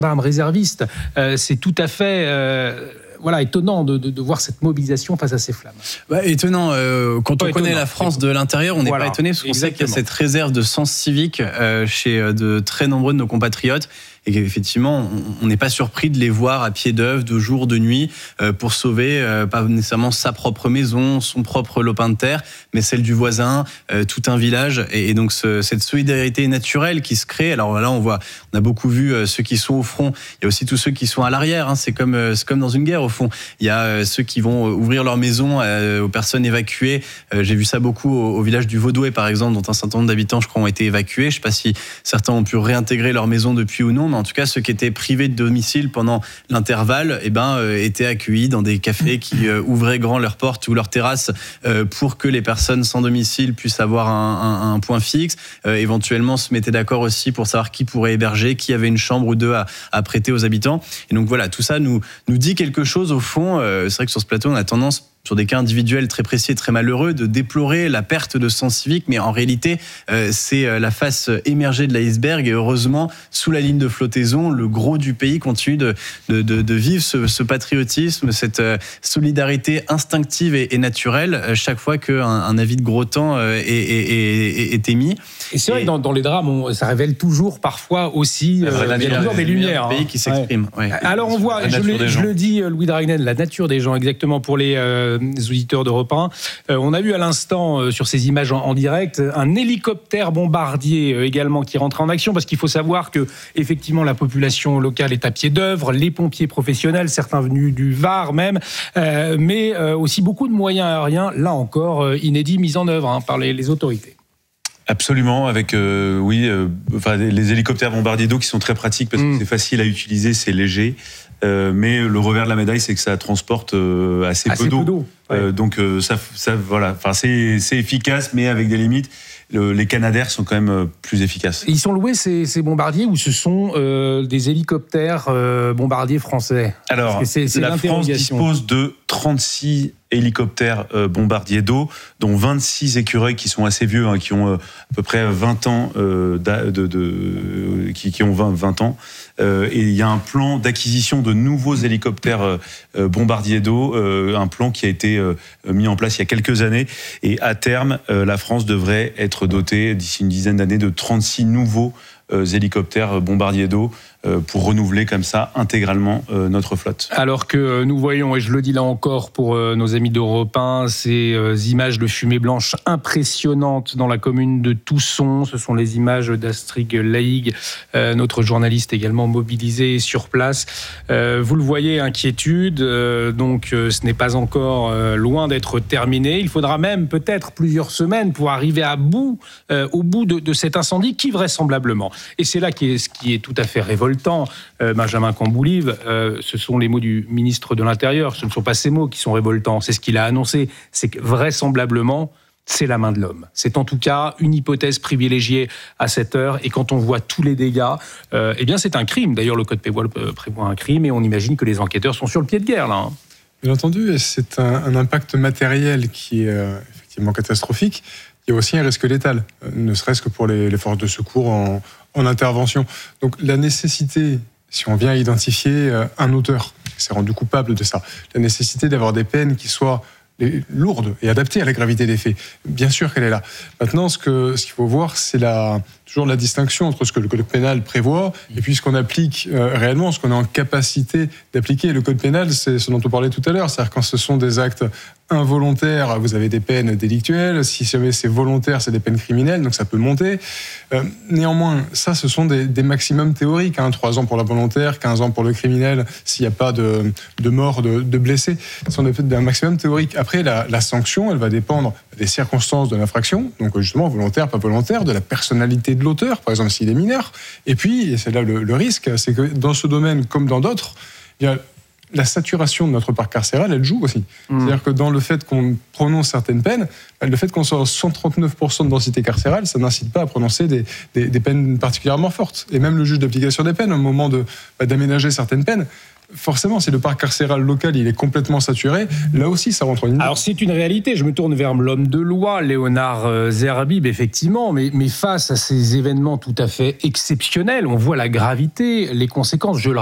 réservistes. C'est tout à fait étonnant de voir cette mobilisation face à ces flammes. Étonnant. Quand on connaît la France de l'intérieur, on n'est pas étonné parce qu'on sait qu'il y a cette réserve de sens civique chez de très nombreux de nos compatriotes. Et qu'effectivement, on n'est pas surpris de les voir à pied d'œuvre, de jour, de nuit, pour sauver pas nécessairement sa propre maison, son propre lopin de terre, mais celle du voisin, tout un village. Et donc cette solidarité naturelle qui se crée. Alors là, on a beaucoup vu ceux qui sont au front. Il y a aussi tous ceux qui sont à l'arrière. C'est comme dans une guerre au fond. Il y a ceux qui vont ouvrir leur maison aux personnes évacuées. J'ai vu ça beaucoup au village du Vaudouet, par exemple, dont un certain nombre d'habitants, je crois, ont été évacués. Je ne sais pas si certains ont pu réintégrer leur maison depuis ou non. Mais en tout cas, ceux qui étaient privés de domicile pendant l'intervalle, étaient accueillis dans des cafés qui ouvraient grand leurs portes ou leurs terrasses pour que les personnes sans domicile puissent avoir un point fixe. Éventuellement, se mettaient d'accord aussi pour savoir qui pourrait héberger, qui avait une chambre ou deux à prêter aux habitants. Et donc voilà, tout ça nous dit quelque chose au fond. C'est vrai que sur ce plateau, on a tendance, sur des cas individuels très précis et très malheureux, de déplorer la perte de sens civique, mais en réalité, c'est la face émergée de l'iceberg, et heureusement, sous la ligne de flottaison, le gros du pays continue de vivre ce patriotisme, cette solidarité instinctive et naturelle, chaque fois qu'un avis de gros temps est émis. Et c'est vrai que dans les drames, ça révèle toujours parfois aussi il y a toujours des lumières. Pays qui s'exprime. Ouais. Alors on voit, je le dis, Louis Dragnel, la nature des gens, exactement, pour les auditeurs d'Europe 1. On a vu à l'instant, sur ces images en direct, un hélicoptère bombardier également qui rentre en action, parce qu'il faut savoir que effectivement la population locale est à pied d'œuvre, les pompiers professionnels, certains venus du Var même, mais aussi beaucoup de moyens aériens, là encore inédits, mis en œuvre par les autorités. Absolument, avec les hélicoptères bombardiers d'eau qui sont très pratiques parce que c'est facile à utiliser, c'est léger. Mais le revers de la médaille, c'est que ça transporte assez peu d'eau. Donc voilà. Enfin, c'est efficace, mais avec des limites. Les Canadair sont quand même plus efficaces. Ils sont loués, ces bombardiers, ou ce sont des hélicoptères bombardiers français? Alors, la France dispose de 36 hélicoptères bombardiers d'eau, dont 26 écureuils qui sont assez vieux, qui ont à peu près 20 ans, qui ont 20 ans. Et il y a un plan d'acquisition de nouveaux hélicoptères bombardiers d'eau, un plan qui a été mis en place il y a quelques années. Et à terme, la France devrait être dotée, d'ici une dizaine d'années, de 36 nouveaux hélicoptères bombardiers d'eau pour renouveler comme ça intégralement notre flotte. Alors que nous voyons, et je le dis là encore pour nos amis d'Europe 1, ces images de fumée blanche impressionnantes dans la commune de Tousson. Ce sont les images d'Astrid Laïg, notre journaliste également mobilisé sur place. Vous le voyez, inquiétude, donc ce n'est pas encore loin d'être terminé. Il faudra même peut-être plusieurs semaines pour arriver au bout de cet incendie qui vraisemblablement, et c'est là ce qui est tout à fait révoltant, Benjamin Camboulive, ce sont les mots du ministre de l'Intérieur, ce ne sont pas ces mots qui sont révoltants, c'est ce qu'il a annoncé, c'est que vraisemblablement, c'est la main de l'homme. C'est en tout cas une hypothèse privilégiée à cette heure, et quand on voit tous les dégâts, c'est un crime. D'ailleurs, le code pénal prévoit un crime, et on imagine que les enquêteurs sont sur le pied de guerre, là. Bien entendu, c'est un impact matériel qui est effectivement catastrophique. Il y a aussi un risque létal, ne serait-ce que pour les forces de secours en intervention. Donc la nécessité, si on vient identifier un auteur qui s'est rendu coupable de ça, la nécessité d'avoir des peines qui soient lourdes et adaptées à la gravité des faits, bien sûr qu'elle est là. Maintenant, ce qu'il faut voir, c'est toujours la distinction entre ce que le code pénal prévoit et puis ce qu'on applique réellement, ce qu'on est en capacité d'appliquer. Le code pénal, c'est ce dont on parlait tout à l'heure, c'est-à-dire quand ce sont des actes involontaires, vous avez des peines délictuelles. Si jamais c'est volontaire, c'est des peines criminelles, donc ça peut monter. Néanmoins, ça, ce sont des maximums théoriques. 3 ans pour la volontaire, 15 ans pour le criminel, s'il n'y a pas de mort, de blessés. Ce sont des maximums théoriques. Après, la sanction, elle va dépendre des circonstances de l'infraction, donc justement volontaire, pas volontaire, de la personnalité de l'auteur, par exemple s'il est mineur. Et puis, et c'est là le risque, c'est que dans ce domaine, comme dans d'autres, il y a la saturation de notre parc carcéral, elle joue aussi. C'est-à-dire que dans le fait qu'on prononce certaines peines, le fait qu'on soit à 139% de densité carcérale, ça n'incite pas à prononcer des peines particulièrement fortes. Et même le juge d'application des peines, au moment d'aménager certaines peines, forcément, si le parc carcéral local il est complètement saturé, là aussi, ça rentre en ligne. Alors, c'est une réalité. Je me tourne vers l'homme de loi, Léonard Zerbib, effectivement. Mais face à ces événements tout à fait exceptionnels, on voit la gravité, les conséquences. Je le